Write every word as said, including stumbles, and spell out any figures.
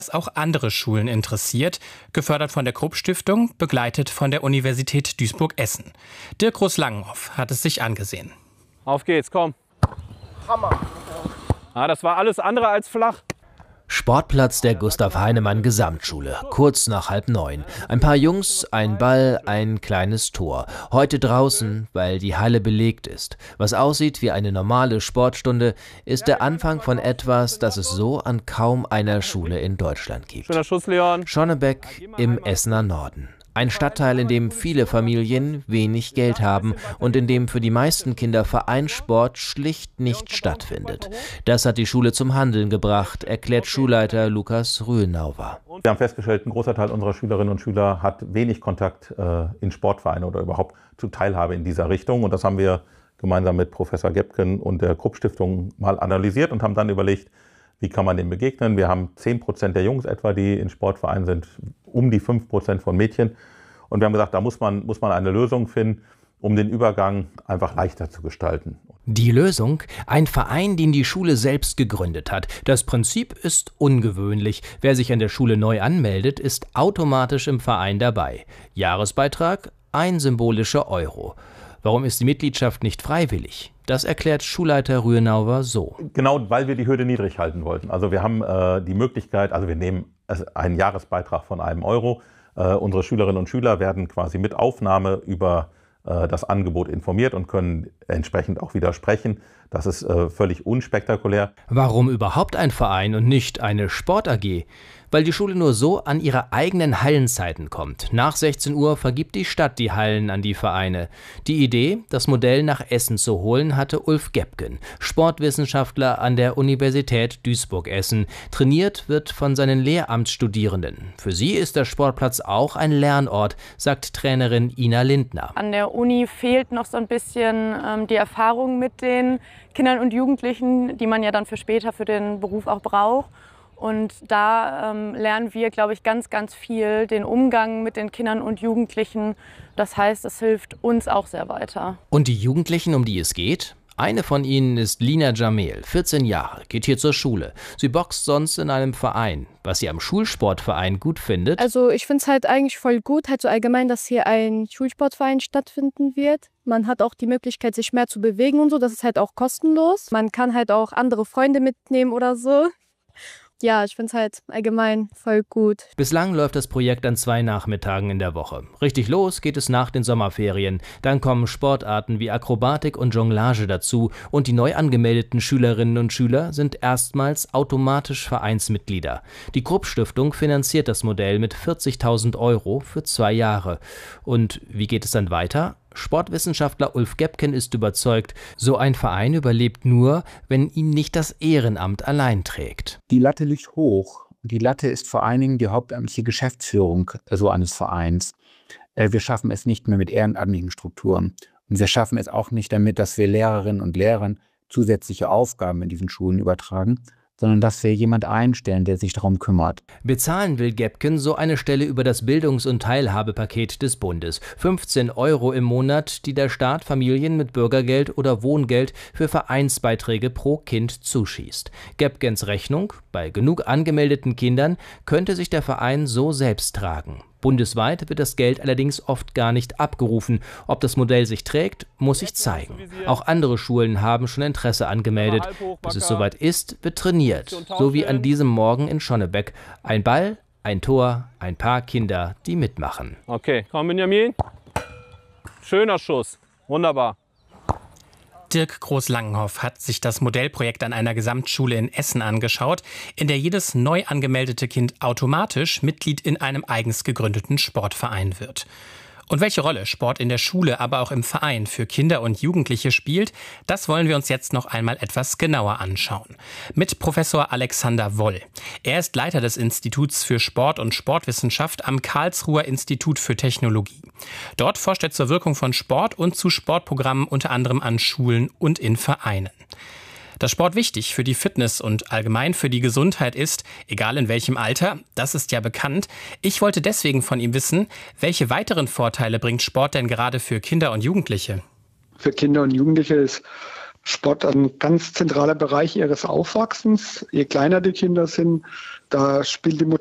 auch andere Schulen interessiert, gefördert von der Krupp-Stiftung, begleitet von der Universität Duisburg-Essen. Dirk Groß-Langenhoff hat es sich angesehen. Auf geht's, komm. Hammer. Ah, das war alles andere als flach. Sportplatz der Gustav-Heinemann-Gesamtschule, kurz nach halb neun. Ein paar Jungs, ein Ball, ein kleines Tor. Heute draußen, weil die Halle belegt ist. Was aussieht wie eine normale Sportstunde, ist der Anfang von etwas, das es so an kaum einer Schule in Deutschland gibt. Schöner Schuss, Leon. Schonnebeck im Essener Norden. Ein Stadtteil, in dem viele Familien wenig Geld haben und in dem für die meisten Kinder Vereinssport schlicht nicht stattfindet. Das hat die Schule zum Handeln gebracht, erklärt Schulleiter Lukas Rühenauer. Wir haben festgestellt, ein großer Teil unserer Schülerinnen und Schüler hat wenig Kontakt äh, in Sportvereine oder überhaupt zu Teilhabe in dieser Richtung. Und das haben wir gemeinsam mit Professor Gebken und der Krupp-Stiftung mal analysiert und haben dann überlegt, wie kann man dem begegnen? Wir haben zehn Prozent der Jungs etwa, die in Sportvereinen sind, um die fünf Prozent von Mädchen. Und wir haben gesagt, da muss man, muss man eine Lösung finden, um den Übergang einfach leichter zu gestalten. Die Lösung? Ein Verein, den die Schule selbst gegründet hat. Das Prinzip ist ungewöhnlich. Wer sich an der Schule neu anmeldet, ist automatisch im Verein dabei. Jahresbeitrag? Ein symbolischer Euro. Warum ist die Mitgliedschaft nicht freiwillig? Das erklärt Schulleiter Rühenauer so. Genau, weil wir die Hürde niedrig halten wollten. Also wir haben äh, die Möglichkeit, also wir nehmen einen Jahresbeitrag von einem Euro. Äh, unsere Schülerinnen und Schüler werden quasi mit Aufnahme über äh, das Angebot informiert und können entsprechend auch widersprechen. Das ist äh, völlig unspektakulär. Warum überhaupt ein Verein und nicht eine Sport-A G? Weil die Schule nur so an ihre eigenen Hallenzeiten kommt. Nach sechzehn Uhr vergibt die Stadt die Hallen an die Vereine. Die Idee, das Modell nach Essen zu holen, hatte Ulf Gebken, Sportwissenschaftler an der Universität Duisburg-Essen. Trainiert wird von seinen Lehramtsstudierenden. Für sie ist der Sportplatz auch ein Lernort, sagt Trainerin Ina Lindner. An der Uni fehlt noch so ein bisschen ähm, die Erfahrung mit den Kindern und Jugendlichen, die man ja dann für später für den Beruf auch braucht. Und da ähm, lernen wir, glaube ich, ganz, ganz viel, den Umgang mit den Kindern und Jugendlichen. Das heißt, es hilft uns auch sehr weiter. Und die Jugendlichen, um die es geht? Eine von ihnen ist Lina Jamel, vierzehn Jahre, geht hier zur Schule. Sie boxt sonst in einem Verein. Was sie am Schulsportverein gut findet? Also ich finde es halt eigentlich voll gut, halt so allgemein, dass hier ein Schulsportverein stattfinden wird. Man hat auch die Möglichkeit, sich mehr zu bewegen und so. Das ist halt auch kostenlos. Man kann halt auch andere Freunde mitnehmen oder so. Ja, ich finde es halt allgemein voll gut. Bislang läuft das Projekt an zwei Nachmittagen in der Woche. Richtig los geht es nach den Sommerferien. Dann kommen Sportarten wie Akrobatik und Jonglage dazu. Und die neu angemeldeten Schülerinnen und Schüler sind erstmals automatisch Vereinsmitglieder. Die Krupp-Stiftung finanziert das Modell mit vierzigtausend Euro für zwei Jahre. Und wie geht es dann weiter? Sportwissenschaftler Ulf Gebken ist überzeugt, so ein Verein überlebt nur, wenn ihn nicht das Ehrenamt allein trägt. Die Latte liegt hoch. Die Latte ist vor allen Dingen die hauptamtliche Geschäftsführung so eines Vereins. Wir schaffen es nicht mehr mit ehrenamtlichen Strukturen. Und wir schaffen es auch nicht damit, dass wir Lehrerinnen und Lehrern zusätzliche Aufgaben in diesen Schulen übertragen, sondern dass wir jemand einstellen, der sich darum kümmert. Bezahlen will Gebken so eine Stelle über das Bildungs- und Teilhabepaket des Bundes. fünfzehn Euro im Monat, die der Staat Familien mit Bürgergeld oder Wohngeld für Vereinsbeiträge pro Kind zuschießt. Gebkens Rechnung, bei genug angemeldeten Kindern, könnte sich der Verein so selbst tragen. Bundesweit wird das Geld allerdings oft gar nicht abgerufen. Ob das Modell sich trägt, muss sich zeigen. Auch andere Schulen haben schon Interesse angemeldet. Bis es soweit ist, wird trainiert. So wie an diesem Morgen in Schonnebeck. Ein Ball, ein Tor, ein paar Kinder, die mitmachen. Okay, komm Benjamin. Schöner Schuss. Wunderbar. Dirk Groß-Langenhoff hat sich das Modellprojekt an einer Gesamtschule in Essen angeschaut, in der jedes neu angemeldete Kind automatisch Mitglied in einem eigens gegründeten Sportverein wird. Und welche Rolle Sport in der Schule, aber auch im Verein für Kinder und Jugendliche spielt, das wollen wir uns jetzt noch einmal etwas genauer anschauen. Mit Professor Alexander Woll. Er ist Leiter des Instituts für Sport und Sportwissenschaft am Karlsruher Institut für Technologie. Dort forscht er zur Wirkung von Sport und zu Sportprogrammen unter anderem an Schulen und in Vereinen. Dass Sport wichtig für die Fitness und allgemein für die Gesundheit ist, egal in welchem Alter, das ist ja bekannt. Ich wollte deswegen von ihm wissen, welche weiteren Vorteile bringt Sport denn gerade für Kinder und Jugendliche? Für Kinder und Jugendliche ist Sport ein ganz zentraler Bereich ihres Aufwachsens. Je kleiner die Kinder sind, Da spielt die